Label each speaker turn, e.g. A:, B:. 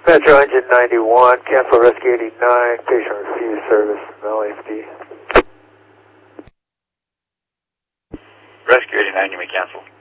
A: Metro Engine 91, cancel Rescue 89, patient refused service from LAFD.
B: Rescue 89, you may cancel.